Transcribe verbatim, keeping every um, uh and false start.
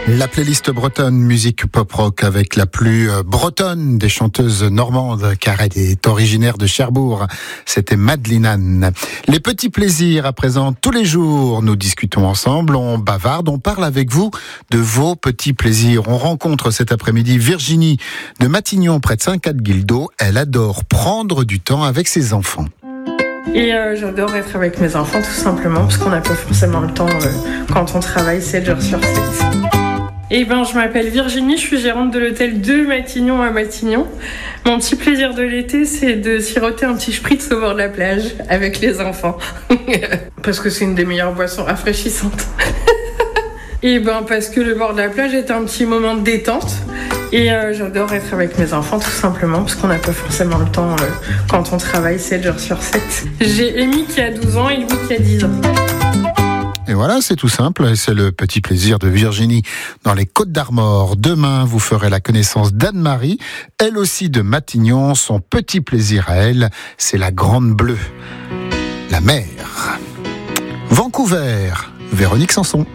La playlist bretonne, musique pop-rock avec la plus bretonne des chanteuses normandes, car elle est originaire de Cherbourg. C'était Madeleine Anne. Les petits plaisirs à présent, tous les jours, nous discutons ensemble, on bavarde, on parle avec vous de vos petits plaisirs. On rencontre cet après-midi Virginie de Matignon, près de Saint-Cad-Guildo. Elle adore prendre du temps avec ses enfants. Et euh, j'adore être avec mes enfants tout simplement, parce qu'on n'a pas forcément le temps euh, quand on travaille sept jours sur sept. Et ben, je m'appelle Virginie, je suis gérante de l'hôtel de Matignon à Matignon. Mon petit plaisir de l'été, c'est de siroter un petit spritz au bord de la plage avec les enfants. Parce que c'est une des meilleures boissons rafraîchissantes. Et ben, parce que le bord de la plage est un petit moment de détente. Et euh, j'adore être avec mes enfants tout simplement, parce qu'on n'a pas forcément le temps euh, quand on travaille sept jours sur sept. J'ai Amy qui a douze ans et Louis qui a dix ans. Et voilà, c'est tout simple, et c'est le petit plaisir de Virginie dans les Côtes-d'Armor. Demain, vous ferez la connaissance d'Anne-Marie, elle aussi de Matignon. Son petit plaisir à elle, c'est la Grande Bleue, la mer. Vancouver, Véronique Sanson.